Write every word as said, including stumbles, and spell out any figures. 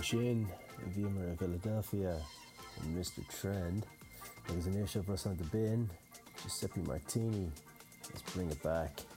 sin bhí mar a Philadelphia mister Trend agus an éisio bros an de bin Giuseppe Martini. Let's bring it back.